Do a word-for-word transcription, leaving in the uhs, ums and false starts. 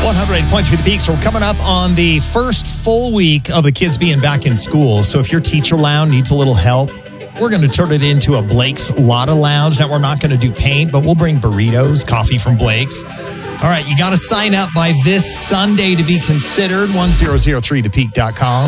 one oh eight point three The Peak. So we're coming up on the first full week of the kids being back in school. So if your teacher lounge needs a little help, we're going to turn it into a Blake's Lotta Lounge. Now, we're not going to do paint, but we'll bring burritos, coffee from Blake's. All right, you got to sign up by this Sunday to be considered. one thousand three the peak dot com.